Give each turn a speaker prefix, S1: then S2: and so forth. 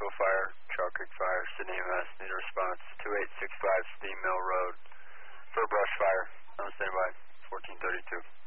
S1: Knoxville Fire, Trail Creek Fire, Sydney EMS, need a response, 2865 Steam Mill Road for a brush fire. On standby, 1432.